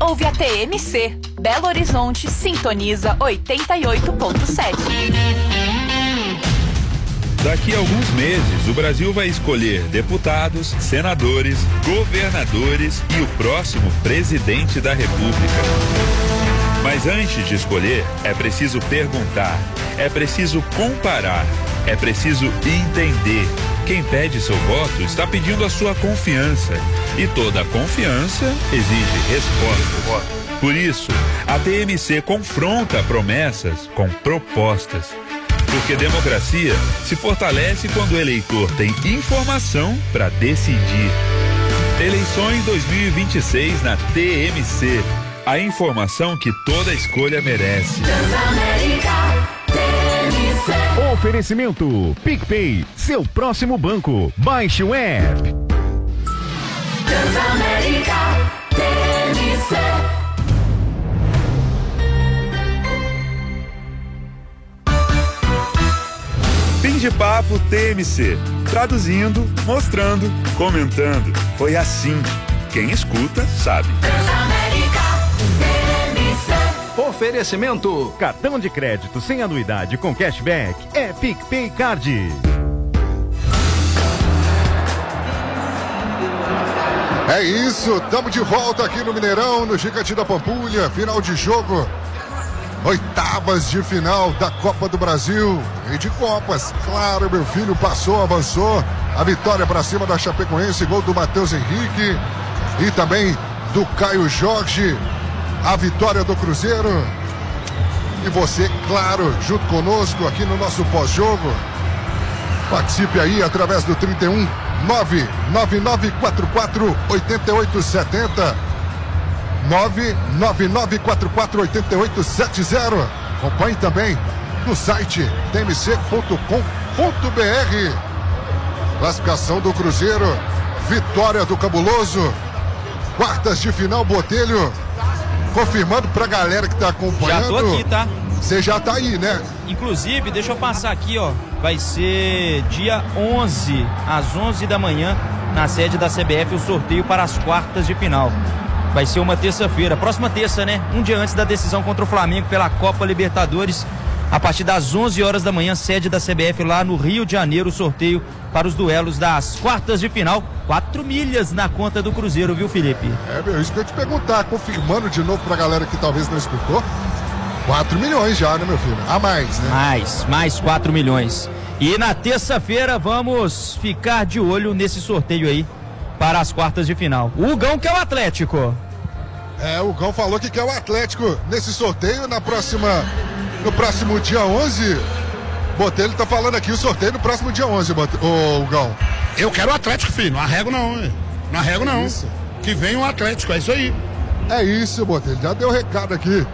ouve a TMC. Belo Horizonte sintoniza 88.7. Daqui a alguns meses, o Brasil vai escolher deputados, senadores, governadores e o próximo presidente da República. Mas antes de escolher, é preciso perguntar, é preciso comparar, é preciso entender. Quem pede seu voto está pedindo a sua confiança. E toda confiança exige resposta. Por isso, a TMC confronta promessas com propostas. Porque democracia se fortalece quando o eleitor tem informação para decidir. Eleições 2026 na TMC. A informação que toda escolha merece. Oferecimento PicPay, seu próximo banco. Baixe o app. Transamérica TMC. Fim de papo TMC. Traduzindo, mostrando, comentando. Foi assim. Quem escuta, sabe. Transamérica TMC. Oferecimento: cartão de crédito sem anuidade com cashback é PicPay Card. É isso, estamos de volta aqui no Mineirão, no Gigante da Pampulha, final de jogo, oitavas de final da Copa do Brasil e de Copas. Claro, meu filho passou, avançou, a vitória para cima da Chapecoense, gol do Matheus Henrique e também do Caio Jorge, a vitória do Cruzeiro. E você, claro, junto conosco aqui no nosso pós-jogo, participe aí através do 31 99944 8870 999448870. Acompanhe também no site tmc.com.br. Classificação do Cruzeiro, vitória do Cabuloso, quartas de final, Botelho, confirmando pra galera que tá acompanhando. Já tô aqui, tá? Você já tá aí, né? Inclusive, deixa eu passar aqui, ó. Vai ser dia 11, às 11 da manhã, na sede da CBF, o sorteio para as quartas de final. Vai ser uma terça-feira, próxima terça, né? Um dia antes da decisão contra o Flamengo pela Copa Libertadores. A partir das 11 horas da manhã, sede da CBF lá no Rio de Janeiro, o sorteio para os duelos das quartas de final. 4 milhas na conta do Cruzeiro, viu, Felipe? É, meu, isso que eu ia te perguntar, confirmando de novo pra galera que talvez não escutou. 4 milhões já, né, meu filho? A mais, né? Mais 4 milhões. E na terça-feira vamos ficar de olho nesse sorteio aí para as quartas de final. O Hugão que é o Atlético. É, o Hugão falou que quer o Atlético nesse sorteio no próximo dia 11. Botelho tá falando aqui o sorteio no próximo dia 11, o Hugão. Eu quero o Atlético, filho. Não arrego não, hein? Não arrego não. Isso. Que vem o Atlético, é isso aí. É isso, Botelho. Já deu recado aqui.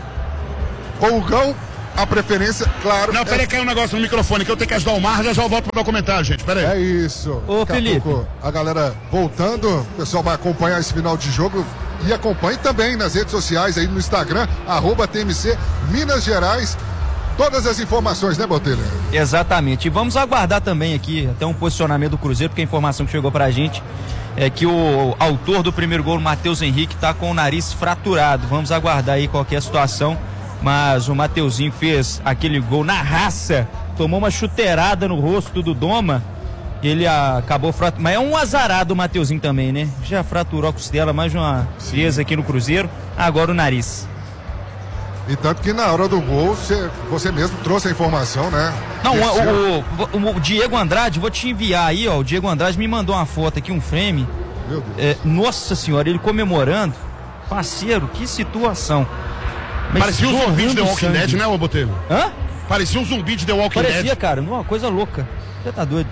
O Hugão, a preferência, claro. Não, peraí, caiu um negócio no microfone que eu tenho que ajudar o Mar, já volto pro documentário, gente. Peraí. É isso. Ô, Daqui a Felipe. pouco a galera voltando, o pessoal vai acompanhar esse final de jogo e acompanhe também nas redes sociais aí no Instagram, @TMC Minas Gerais. Todas as informações, né, Botelho? Exatamente. E vamos aguardar também aqui até um posicionamento do Cruzeiro, porque a informação que chegou pra gente é que o autor do primeiro gol, o Matheus Henrique, tá com o nariz fraturado. Vamos aguardar aí qual que é a situação. Mas o Mateuzinho fez aquele gol na raça, tomou uma chuteirada no rosto do Doma, ele acabou fraturado. Mas é um azarado o Mateuzinho também, né? Já fraturou a costela mais de uma vez aqui no Cruzeiro, agora o nariz. E tanto que na hora do gol, você mesmo trouxe a informação, né? Não, o Diego Andrade, vou te enviar aí, ó. O Diego Andrade me mandou uma foto aqui, um frame. Meu Deus. Nossa senhora, ele comemorando. Parceiro, que situação. Mas parecia um zumbi de The Walking Dead, né, ô Botelho? Hã? Parecia um zumbi de The Walking Dead. Parecia, cara, uma coisa louca. Você tá doido.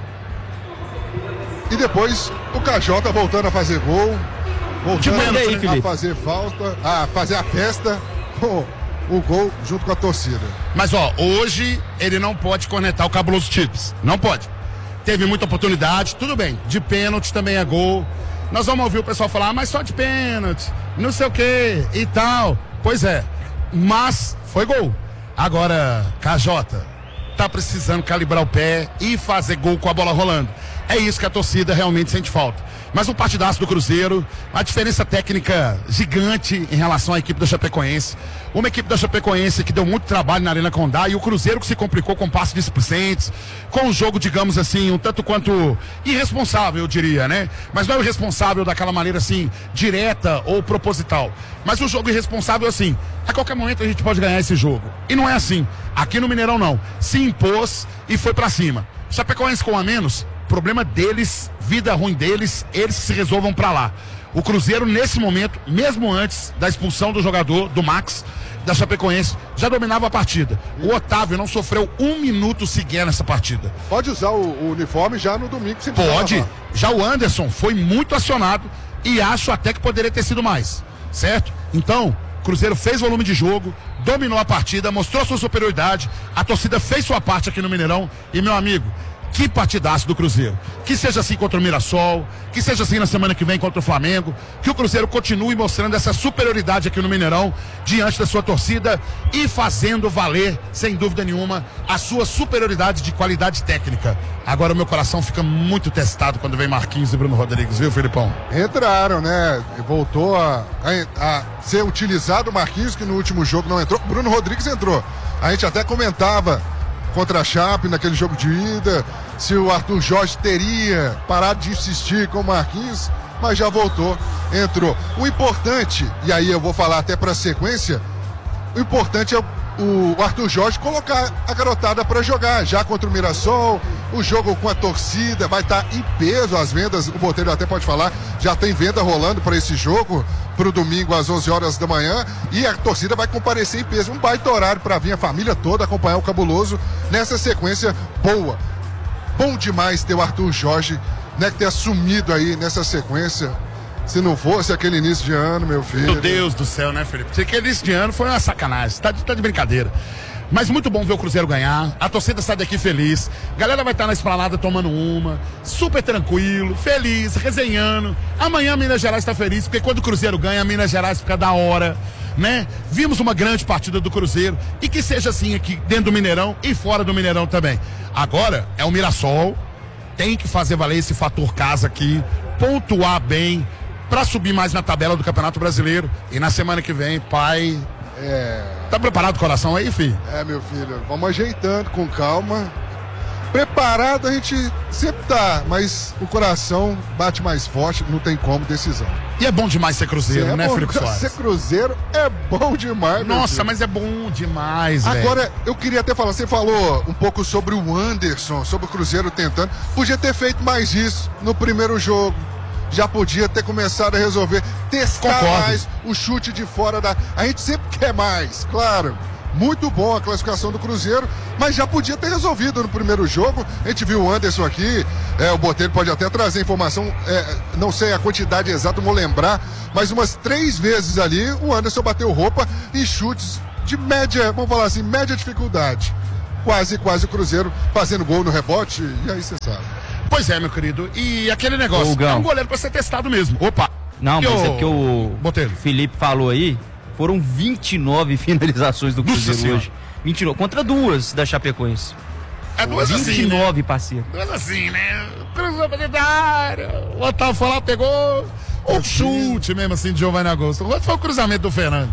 E depois o KJ voltando a fazer gol, voltando aí, a fazer falta, a fazer a festa, o gol junto com a torcida. Mas ó, hoje ele não pode cornetar o Cabuloso Chips. Não pode. Teve muita oportunidade, tudo bem. De pênalti também é gol. Nós vamos ouvir o pessoal falar, mas só de pênalti, não sei o que e tal. Pois é, mas foi gol. Agora, KJ, tá precisando calibrar o pé e fazer gol com a bola rolando. É isso que a torcida realmente sente falta. Mas um partidaço do Cruzeiro, a diferença técnica gigante em relação à equipe da Chapecoense. Uma equipe da Chapecoense que deu muito trabalho na Arena Condá e o Cruzeiro que se complicou com passes displicentes, com um jogo, digamos assim, um tanto quanto irresponsável, eu diria, né? Mas não é irresponsável daquela maneira assim, direta ou proposital. Mas um jogo irresponsável assim, a qualquer momento a gente pode ganhar esse jogo. E não é assim. Aqui no Mineirão não. Se impôs e foi pra cima. Chapecoense com a menos, problema deles, vida ruim deles, eles que se resolvam pra lá. O Cruzeiro, nesse momento, mesmo antes da expulsão do jogador, do Max, da Chapecoense, já dominava a partida. O Otávio não sofreu um minuto sequer nessa partida. Pode usar o uniforme já no domingo. Se Pode. Já o Anderson foi muito acionado e acho até que poderia ter sido mais. Certo? Então, o Cruzeiro fez volume de jogo, dominou a partida, mostrou sua superioridade, a torcida fez sua parte aqui no Mineirão e, meu amigo, que partidaço do Cruzeiro. Que seja assim contra o Mirassol, que seja assim na semana que vem contra o Flamengo, que o Cruzeiro continue mostrando essa superioridade aqui no Mineirão, diante da sua torcida e fazendo valer, sem dúvida nenhuma, a sua superioridade de qualidade técnica. Agora o meu coração fica muito testado quando vem Marquinhos e Bruno Rodrigues, viu, Felipão? Entraram, né? Voltou a ser utilizado o Marquinhos, que no último jogo não entrou. Bruno Rodrigues entrou. A gente até comentava contra a Chape naquele jogo de ida, se o Arthur Jorge teria parado de insistir com o Marquinhos, mas já voltou, entrou. O importante, e aí eu vou falar até para a sequência, o importante é o Arthur Jorge colocar a garotada para jogar, já contra o Mirassol, o jogo com a torcida, vai estar em peso as vendas, o Botelho até pode falar, já tem venda rolando para esse jogo, para o domingo às 11 horas da manhã, e a torcida vai comparecer em peso, um baita horário para vir a família toda acompanhar o Cabuloso nessa sequência boa. Bom demais ter o Arthur Jorge, né, que ter assumido aí nessa sequência. Se não fosse aquele início de ano, meu filho. Meu Deus do céu, né, Felipe? Aquele início de ano foi uma sacanagem, tá de brincadeira. Mas muito bom ver o Cruzeiro ganhar. A torcida sai daqui feliz. A galera vai estar na esplanada tomando uma. Super tranquilo, feliz, resenhando. Amanhã a Minas Gerais está feliz, porque quando o Cruzeiro ganha, a Minas Gerais fica da hora, né? Vimos uma grande partida do Cruzeiro. E que seja assim aqui dentro do Mineirão e fora do Mineirão também. Agora é o Mirassol. Tem que fazer valer esse fator casa aqui. Pontuar bem para subir mais na tabela do Campeonato Brasileiro. E na semana que vem, pai... Tá preparado o coração aí, filho? Meu filho, vamos ajeitando com calma. Preparado a gente sempre tá, mas o coração bate mais forte, não tem como, decisão. E é bom demais ser Cruzeiro, né, Felipe Soares? Ser Cruzeiro é bom demais, Nossa, mas é bom demais, velho. Agora, eu queria até falar, você falou um pouco sobre o Anderson, sobre o Cruzeiro tentando. Podia ter feito mais isso no primeiro jogo. Já podia ter começado a resolver, testar mais o chute de fora da... A gente sempre quer mais, claro. Muito bom a classificação do Cruzeiro, mas já podia ter resolvido no primeiro jogo. A gente viu o Anderson aqui, o Botelho pode até trazer informação, não sei a quantidade exata, não vou lembrar, mas umas 3 vezes ali o Anderson bateu roupa em chutes de média, vamos falar assim, média dificuldade. Quase o Cruzeiro fazendo gol no rebote, e aí você sabe. Pois é, meu querido. E aquele negócio, é um goleiro pra ser testado mesmo. Opa! Não, mas é que o Botelho. Felipe falou aí, foram 29 finalizações do Cruzeiro hoje. 29, contra 2 da Chapecoense. É 2 assim, 29, né? Parceiro. 2 assim, né? Cruzou pra dentro da área. O Otávio foi lá, pegou o chute mesmo assim de Giovanni Augusto. O foi o cruzamento do Fernando.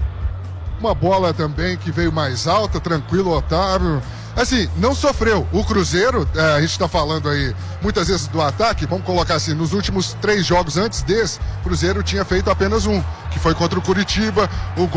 Uma bola também que veio mais alta, tranquilo, Otávio. Assim, não sofreu. O Cruzeiro, a gente tá falando aí muitas vezes do ataque, vamos colocar assim, nos últimos 3 jogos antes desse, o Cruzeiro tinha feito apenas um, que foi contra o Curitiba, o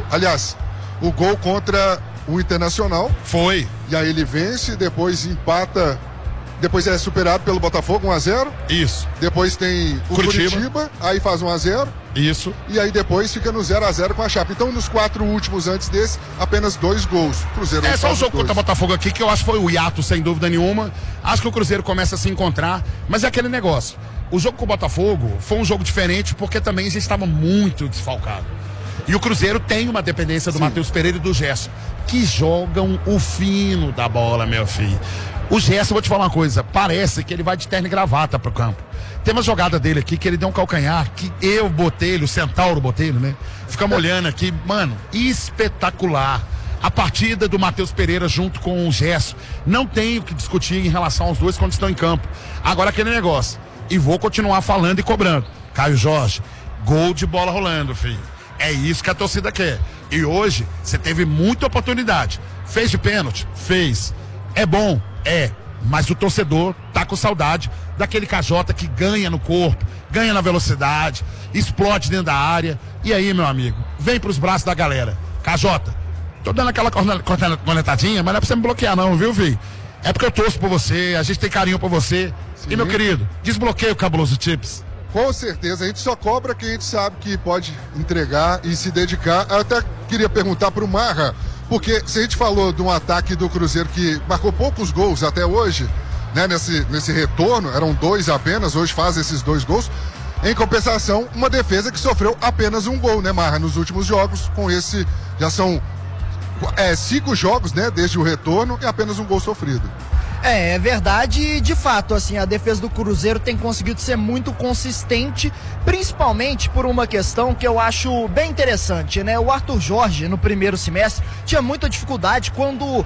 gol contra o Internacional. Foi. E aí ele vence, depois empata, depois é superado pelo Botafogo, 1-0. Isso. Depois tem o Curitiba, aí faz 1-0. Isso. E aí depois fica no 0-0 com a Chape. Então nos 4 últimos antes desse, apenas 2 gols. Cruzeiro só o jogo contra o Botafogo aqui, que eu acho que foi o hiato, sem dúvida nenhuma. Acho que o Cruzeiro começa a se encontrar, mas é aquele negócio. O jogo com o Botafogo foi um jogo diferente, porque também a gente estava muito desfalcado. E o Cruzeiro tem uma dependência do Matheus Pereira e do Gerson, que jogam o fino da bola, meu filho. O Gerson, vou te falar uma coisa, parece que ele vai de terno e gravata pro campo. Tem uma jogada dele aqui que ele deu um calcanhar, que eu botei ele, o Centauro botei ele, né? Ficamos olhando aqui, mano, espetacular. A partida do Matheus Pereira junto com o Gerson. Não tenho o que discutir em relação aos dois quando estão em campo. Agora aquele negócio, e vou continuar falando e cobrando. Caio Jorge, gol de bola rolando, filho. É isso que a torcida quer. E hoje, você teve muita oportunidade. Fez de pênalti? Fez. É bom? É. Mas o torcedor tá com saudade daquele KJ que ganha no corpo, ganha na velocidade, explode dentro da área. E aí, meu amigo, vem pros braços da galera. KJ, tô dando aquela cornetadinha, mas não é pra você me bloquear não, viu, filho? É porque eu torço por você, a gente tem carinho por você. Sim. E, meu querido, desbloqueia o Cabuloso Chips. Com certeza, a gente só cobra quem a gente sabe que pode entregar e se dedicar. Eu até queria perguntar pro Marra, porque se a gente falou de um ataque do Cruzeiro que marcou poucos gols até hoje, né, nesse retorno, eram 2 apenas, hoje faz esses 2 gols. Em compensação, uma defesa que sofreu apenas um gol, né, Marra, nos últimos jogos, com esse, já são 5 jogos, né, desde o retorno e apenas um gol sofrido. É verdade, e de fato, assim, a defesa do Cruzeiro tem conseguido ser muito consistente, principalmente por uma questão que eu acho bem interessante, né? O Arthur Jorge, no primeiro semestre, tinha muita dificuldade quando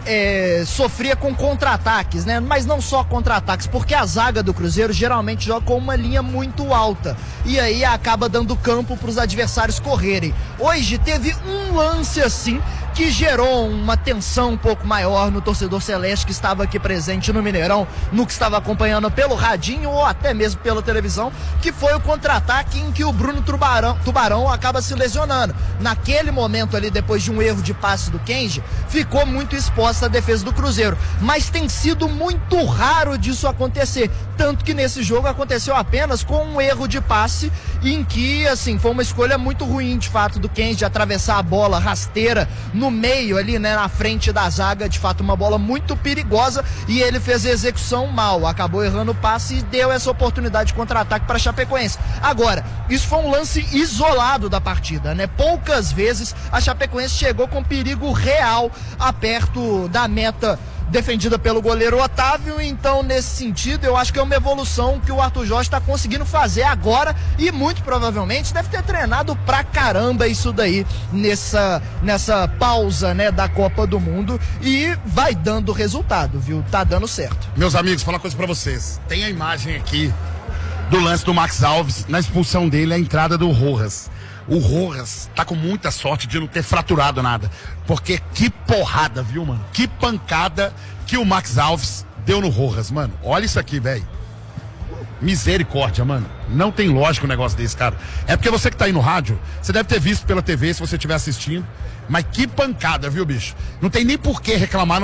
sofria com contra-ataques, né? Mas não só contra-ataques, porque a zaga do Cruzeiro geralmente joga com uma linha muito alta e aí acaba dando campo para os adversários correrem. Hoje teve um lance assim que gerou uma tensão um pouco maior no torcedor celeste que estava aqui presente no Mineirão, no que estava acompanhando pelo radinho ou até mesmo pela televisão, que foi o contra-ataque em que o Bruno Tubarão acaba se lesionando. Naquele momento ali, depois de um erro de passe do Kenji, ficou muito exposta a defesa do Cruzeiro. Mas tem sido muito raro disso acontecer, tanto que nesse jogo aconteceu apenas com um erro de passe em que, assim, foi uma escolha muito ruim, de fato, do Kenji atravessar a bola rasteira no meio ali, né, na frente da zaga, de fato uma bola muito perigosa, e ele fez a execução mal, acabou errando o passe e deu essa oportunidade de contra-ataque para Chapecoense. Agora, isso foi um lance isolado da partida, né? Poucas vezes a Chapecoense chegou com perigo real perto da meta defendida pelo goleiro Otávio. Então, nesse sentido, eu acho que é uma evolução que o Arthur Jorge está conseguindo fazer agora e muito provavelmente deve ter treinado pra caramba isso daí nessa pausa, né, da Copa do Mundo, e vai dando resultado, viu? Tá dando certo. Meus amigos, vou falar uma coisa pra vocês. Tem a imagem aqui do lance do Max Alves, na expulsão dele, a entrada do Rojas. O Rojas tá com muita sorte de não ter fraturado nada. Porque que porrada, viu, mano? Que pancada que o Max Alves deu no Rojas, mano. Olha isso aqui, velho. Misericórdia, mano. Não tem lógica um negócio desse, cara. É porque você que tá aí no rádio, você deve ter visto pela TV, se você estiver assistindo. Mas que pancada, viu, bicho? Não tem nem por que reclamar.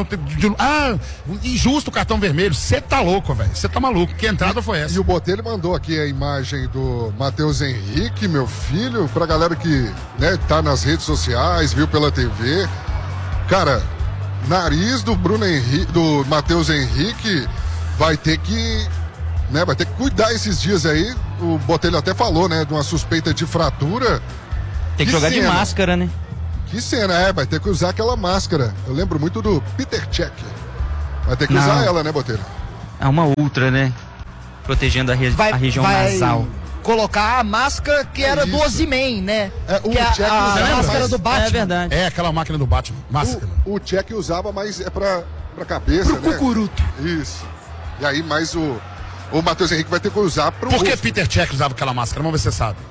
Injusto o cartão vermelho. Você tá louco, velho. Você tá maluco. Que entrada foi essa? E o Botelho mandou aqui a imagem do Matheus Henrique, meu filho, pra galera que, né, tá nas redes sociais, viu pela TV. Cara, nariz do do Matheus Henrique vai ter que cuidar esses dias aí. O Botelho até falou, né, de uma suspeita de fratura. Tem que jogar de máscara, né? Que cena, vai ter que usar aquela máscara. Eu lembro muito do Peter Cech. Vai ter que usar ela, né, Botelho? É uma ultra, né? Protegendo a região nasal. Colocar a máscara que era do Osimhen, né? O Cech usava a máscara do Batman. É verdade. É aquela máquina do Batman. Máscara. O Cech usava, mas é pra cabeça, pro cucuruto. Isso. E aí, mais o Matheus Henrique vai ter que usar pro Por que rosto. Peter Cech usava aquela máscara? Vamos ver se você sabe.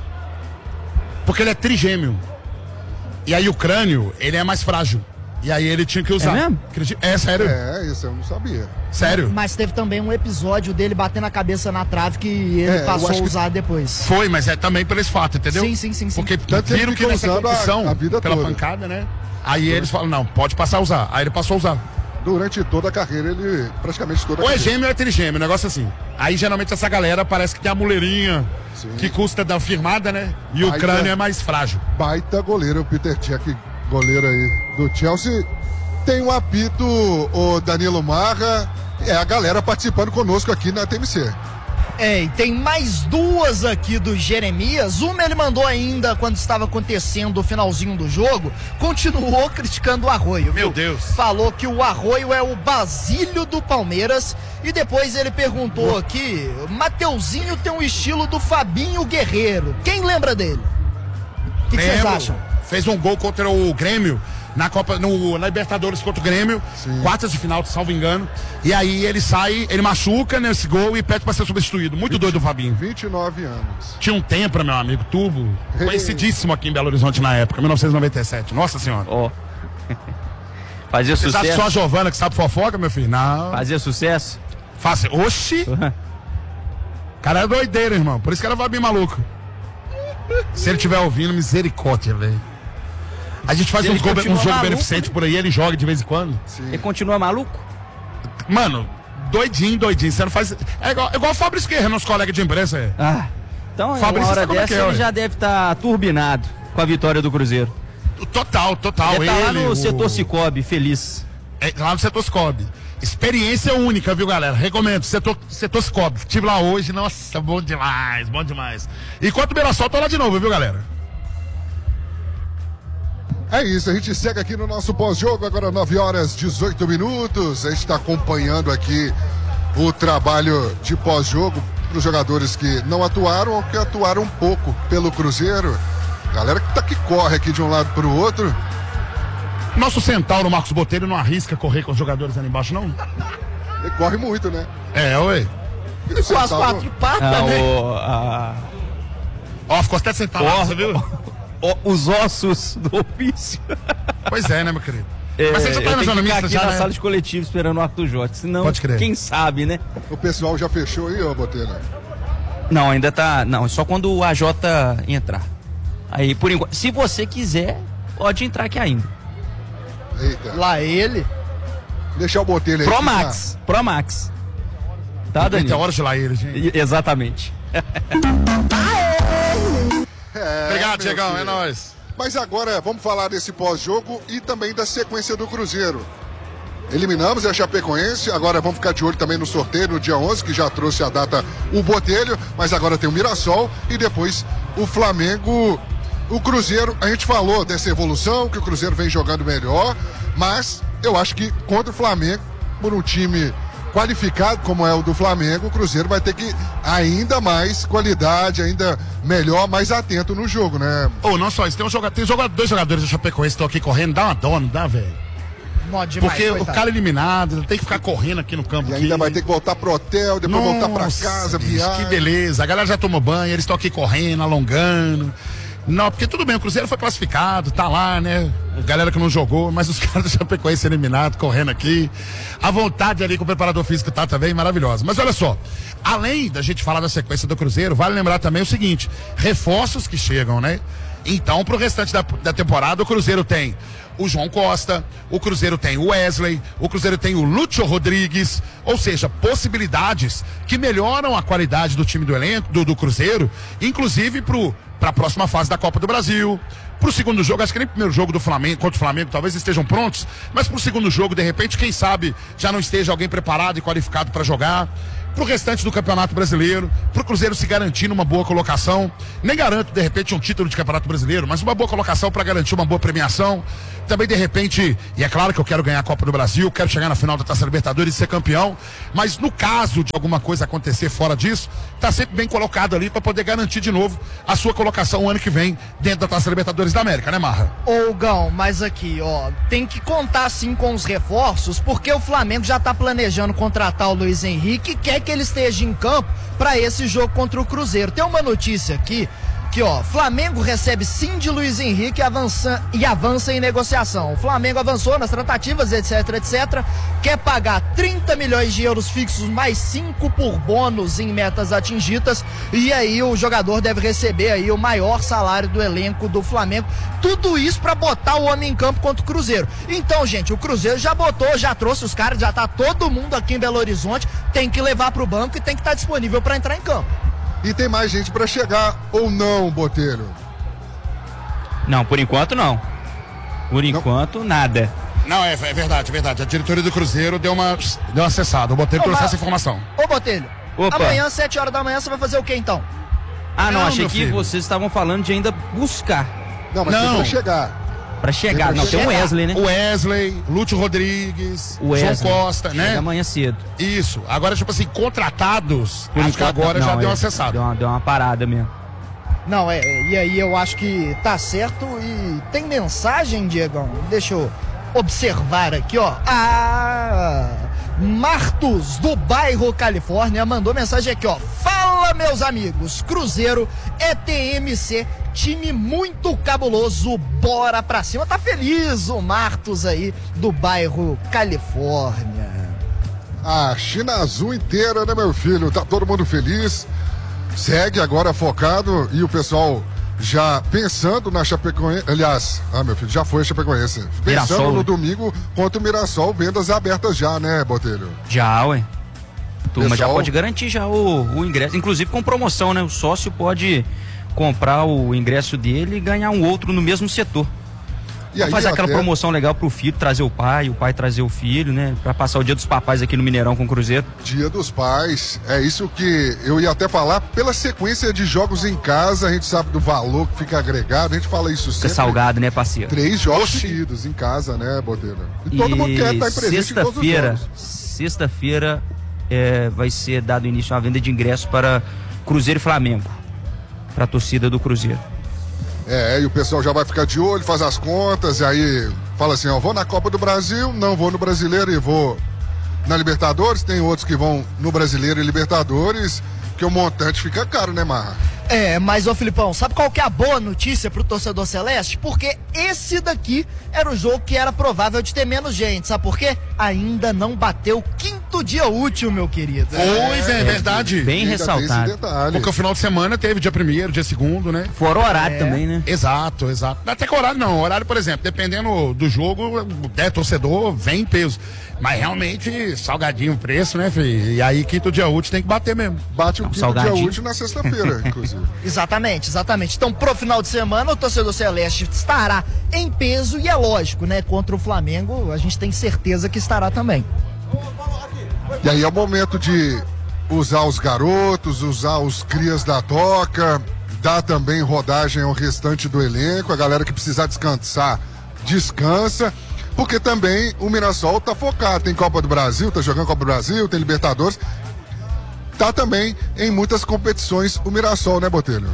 Porque ele é trigêmeo. E aí o crânio, ele é mais frágil. E aí ele tinha que usar. É mesmo? É sério. Isso eu não sabia. Sério. Mas teve também um episódio dele batendo a cabeça na trave que ele passou a usar depois. Foi, mas é também por esse fato, entendeu? Sim. Porque Tanto viram que nessa competição, a vida pela toda. pancada, né? Aí eles falam, não, pode passar a usar. Aí ele passou a usar. Durante toda a carreira, ele praticamente toda a Ou é carreira. gêmeo ou é trigêmeo, um negócio assim. Aí geralmente essa galera parece que tem a muleirinha que custa da firmada, né? E o crânio é mais frágil. Baita goleiro, o Peter Cech, goleiro aí do Chelsea. Tem um apito, o Danilo Marra, a galera participando conosco aqui na TMC. E tem mais duas aqui do Jeremias. Uma ele mandou ainda quando estava acontecendo o finalzinho do jogo. Continuou criticando o Arroio. Meu Deus. Falou que o Arroio é o Basílio do Palmeiras. E depois ele perguntou aqui: Mateuzinho tem o estilo do Fabinho Guerreiro. Quem lembra dele? O que vocês acham? Fez um gol contra o Grêmio na Copa, na Libertadores contra o Grêmio, quartas de final, salvo engano. E aí ele sai, ele machuca nesse gol e pede pra ser substituído. Muito doido o Fabinho. 29 anos. Tinha um Tempra, meu amigo, Turbo, conhecidíssimo aqui em Belo Horizonte na época, 1997. Nossa senhora. Ó. Fazia Você sabe sucesso. só a Giovana que sabe fofoca, meu filho? Não. Fazia sucesso? Fácil. Oxi! Cara é doideiro, irmão. Por isso que era Fabinho maluco. Se ele estiver ouvindo, misericórdia, velho. A gente faz uns jogo beneficente por aí, ele joga de vez em quando. Sim. Ele continua maluco? Mano, doidinho. Você não faz. É igual o Fabrício Guerra, nosso colega de imprensa. Ah. Então, Fabrício, uma hora dessa, ele já deve estar turbinado com a vitória do Cruzeiro. Total. Ele tá lá no setor Cicobi, feliz. Lá no setor Cicobi. Experiência única, viu, galera? Recomendo, setor Cicobi. Estive lá hoje, nossa, bom demais. Enquanto o Mirassol, tô lá de novo, viu, galera? É isso, a gente segue aqui no nosso pós-jogo, agora 9h18. A gente está acompanhando aqui o trabalho de pós-jogo para os jogadores que não atuaram ou que atuaram um pouco pelo Cruzeiro. Galera que corre aqui de um lado para o outro. Nosso centauro Marcos Botelho não arrisca correr com os jogadores ali embaixo, não? Ele corre muito, né? Ué. E com as quatro patas, né? Ó, ficou até sentado lá, você viu? Os ossos do ofício. Pois é, né, meu querido? Mas você já tá na mista já, na né? sala de coletivo esperando o Arthur Jorge. Senão, pode crer. Quem sabe, né? O pessoal já fechou aí, ô Botelho? Não, ainda tá... Não, só quando o AJ entrar. Aí, por enquanto, se você quiser, pode entrar aqui ainda. Eita. Lá ele. Deixar o Botelho aí. Pro Max. Tá, Danilo? Tem hora de lá ele, gente. Exatamente. Obrigado, Diegão, é nóis. Mas agora vamos falar desse pós-jogo e também da sequência do Cruzeiro. Eliminamos a Chapecoense, agora vamos ficar de olho também no sorteio no dia 11, que já trouxe a data o Botelho, mas agora tem o Mirassol e depois o Flamengo. O Cruzeiro, a gente falou dessa evolução, que o Cruzeiro vem jogando melhor, mas eu acho que contra o Flamengo, por um time qualificado como é o do Flamengo, o Cruzeiro vai ter que ainda mais qualidade, ainda melhor, mais atento no jogo, né? Não só isso, tem dois jogadores do Chapecoense que estão aqui correndo, dá uma dó, não dá, velho? Porque coitado. O cara eliminado, tem que ficar correndo aqui no campo. E ainda vai ter que voltar pro hotel, depois voltar pra casa, viagem. Que beleza, a galera já tomou banho, eles estão aqui correndo, alongando. Não, porque tudo bem, o Cruzeiro foi classificado, tá lá, né? A galera que não jogou, mas os caras do Chapecoense eliminados, correndo aqui. A vontade ali com o preparador físico tá também maravilhosa. Mas olha só, além da gente falar da sequência do Cruzeiro, vale lembrar também o seguinte, reforços que chegam, né? Então, pro restante da temporada, o Cruzeiro tem o João Costa, o Cruzeiro tem o Wesley, o Cruzeiro tem o Lúcio Rodrigues, ou seja, possibilidades que melhoram a qualidade do time do elenco, do Cruzeiro, inclusive para a próxima fase da Copa do Brasil, pro segundo jogo, acho que nem primeiro jogo do Flamengo, contra o Flamengo, talvez estejam prontos, mas pro segundo jogo, de repente, quem sabe, já não esteja alguém preparado e qualificado para jogar, pro restante do Campeonato Brasileiro, pro Cruzeiro se garantir numa boa colocação, nem garanto, de repente, um título de Campeonato Brasileiro, mas uma boa colocação para garantir uma boa premiação, também, de repente, e é claro que eu quero ganhar a Copa do Brasil, quero chegar na final da Taça Libertadores e ser campeão, mas no caso de alguma coisa acontecer fora disso, tá sempre bem colocado ali para poder garantir de novo a sua colocação o ano que vem dentro da Taça Libertadores da América, né, Marra? Ô, Gão, mas aqui, ó, tem que contar sim com os reforços, porque o Flamengo já tá planejando contratar o Luiz Henrique e quer que ele esteja em campo para esse jogo contra o Cruzeiro. Tem uma notícia aqui que, ó, Flamengo recebe sim de Luiz Henrique e avança em negociação. O Flamengo avançou nas tratativas, etc, quer pagar 30 milhões de euros fixos mais 5 por bônus em metas atingidas, e aí o jogador deve receber aí o maior salário do elenco do Flamengo. Tudo isso pra botar o homem em campo contra o Cruzeiro. Então, gente, o Cruzeiro já botou, já trouxe os caras, já tá todo mundo aqui em Belo Horizonte, tem que levar pro banco e tem que estar disponível pra entrar em campo. E tem mais gente pra chegar ou não, Botelho? Não, por enquanto não. Por enquanto, nada. Não, é verdade. A diretoria do Cruzeiro deu uma acessada. O Botelho trouxe essa informação. Ô, Botelho, amanhã, 7 horas da manhã, você vai fazer o quê, então? Não, achei que vocês estavam falando de ainda buscar. Não, mas tem pra chegar. Pra chegar, não, tem o Wesley, né? O Wesley, Lúcio Rodrigues, João Costa, né? Chega amanhã cedo. Isso. Agora, tipo assim, contratados, acho que agora já deu uma acessada. Deu uma parada mesmo. Não, e aí eu acho que tá certo e tem mensagem, Diegão? Deixa eu observar aqui, ó. Martos, do bairro Califórnia, mandou mensagem aqui, ó. Fala, meus amigos, Cruzeiro é TMC, time muito cabuloso, bora pra cima. Tá feliz o Martos aí, do bairro Califórnia. A China Azul inteira, né, meu filho? Tá todo mundo feliz. Segue agora focado e o pessoal já pensando na Chapecoense. Aliás, meu filho, já foi a Chapecoense. Pensando Mirassol, no né? domingo contra o Mirassol, vendas abertas já, né, Botelho? Já, ué. Turma já Pessoal- pode garantir já o ingresso, inclusive com promoção, né? O sócio pode comprar o ingresso dele e ganhar um outro no mesmo setor. E aí, Fazer aquela até promoção legal pro filho, trazer o pai trazer o filho, né? Pra passar o dia dos papais aqui no Mineirão com o Cruzeiro. Dia dos Pais, é isso que eu ia até falar. Pela sequência de jogos em casa, a gente sabe do valor que fica agregado, a gente fala isso Fica sempre. salgado, né, parceiro? 3 jogos seguidos em casa, né, Botelho? E todo mundo quer estar presente em todos os jogos. Sexta-feira vai ser dado início à venda de ingressos para Cruzeiro e Flamengo, para a torcida do Cruzeiro. E o pessoal já vai ficar de olho, faz as contas, e aí fala assim, ó, vou na Copa do Brasil, não vou no Brasileiro e vou na Libertadores. Tem outros que vão no Brasileiro e Libertadores, que o montante fica caro, né, Marra? Mas ô Filipão, sabe qual que é a boa notícia pro torcedor celeste? Porque esse daqui era o jogo que era provável de ter menos gente, sabe por quê? Ainda não bateu o quinto dia útil, meu querido. Pois é verdade. Bem Ainda tem esse ressaltado. detalhe. Porque o final de semana teve dia 1º, dia 2º, né? Fora o horário também, né? Exato. Até que horário não. Horário, por exemplo, dependendo do jogo, torcedor vem em peso. Mas realmente, salgadinho o preço, né, filho? E aí, quinto dia útil tem que bater mesmo. Bate o quinto dia salgadinho. útil na sexta-feira, inclusive. Exatamente. Então, pro final de semana, o torcedor celeste estará em peso e é lógico, né? Contra o Flamengo, a gente tem certeza que estará também. E aí é o momento de usar os garotos, usar os crias da toca, dar também rodagem ao restante do elenco. A galera que precisar descansar, descansa. Porque também o Mirassol tá focado. Tem Copa do Brasil, tá jogando Copa do Brasil, tem Libertadores. Tá também em muitas competições o Mirassol, né, Botelho?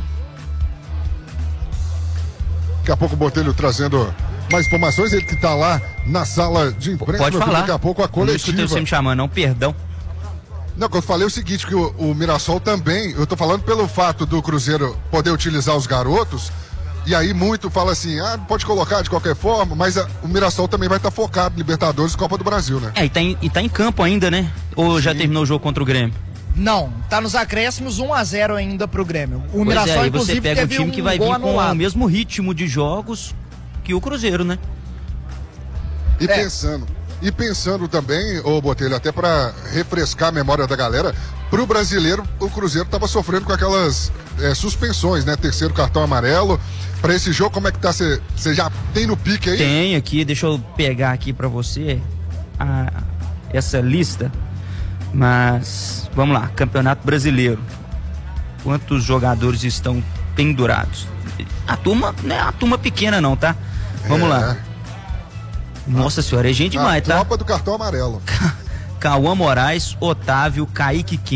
Daqui a pouco o Botelho trazendo mais informações. Ele que tá lá na sala de imprensa. Pode meu filho, falar. Daqui a pouco a Não escutei coletiva. você me chamando, não, perdão. Não, quando eu falei o seguinte, que o Mirassol também, eu tô falando pelo fato do Cruzeiro poder utilizar os garotos, e aí muito fala assim, pode colocar de qualquer forma, mas o Mirassol também vai estar focado em Libertadores e Copa do Brasil, né? E tá em campo ainda, né? Ou já terminou o jogo contra o Grêmio? Não, tá nos acréscimos 1-0 ainda pro Grêmio. O Pois Mirassol, aí você inclusive, pega um teve time que vai gol vir com anulado. o mesmo ritmo de jogos que o Cruzeiro, né? E pensando também, ô Botelho, até para refrescar a memória da galera, pro brasileiro, o Cruzeiro tava sofrendo com aquelas suspensões, né? Terceiro cartão amarelo. Para esse jogo, como é que tá? Você já tem no pique aí? Tem aqui, deixa eu pegar aqui pra você essa lista. Mas vamos lá, Campeonato Brasileiro. Quantos jogadores estão pendurados? A turma não é uma turma pequena não, tá? Vamos lá. Nossa senhora, é gente demais, tá? Tropa do cartão amarelo. Cauã Moraes, Otávio, Kaique